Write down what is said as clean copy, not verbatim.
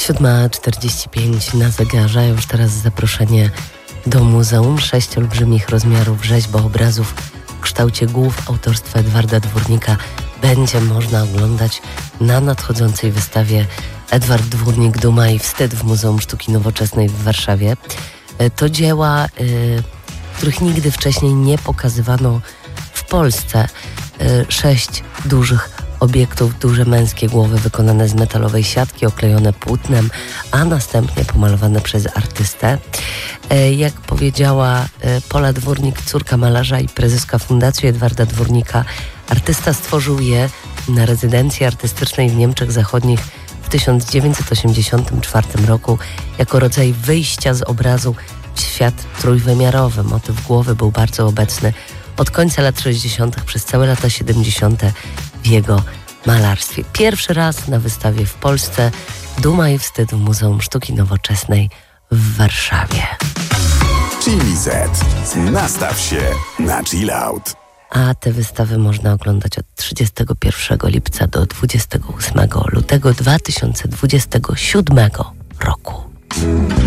7:45 na zegarze. Już teraz zaproszenie do muzeum. 6 olbrzymich rozmiarów rzeźboobrazów w kształcie głów autorstwa Edwarda Dwórnika będzie można oglądać na nadchodzącej wystawie Edward Dwórnik – Duma i wstyd w Muzeum Sztuki Nowoczesnej w Warszawie. To dzieła, których nigdy wcześniej nie pokazywano w Polsce. 6 dużych obiektów, duże męskie głowy wykonane z metalowej siatki, oklejone płótnem, a następnie pomalowane przez artystę. Jak powiedziała Pola Dwórnik, córka malarza i prezeska Fundacji Edwarda Dwórnika, artysta stworzył je na rezydencji artystycznej w Niemczech Zachodnich w 1984 roku jako rodzaj wyjścia z obrazu w świat trójwymiarowy. Motyw głowy był bardzo obecny od końca lat 60. przez całe lata 70. w jego malarstwie. Pierwszy raz na wystawie w Polsce Duma i wstyd w Muzeum Sztuki Nowoczesnej w Warszawie. Chili Z. Nastaw się na chill out. A te wystawy można oglądać od 31 lipca do 28 lutego 2027 roku.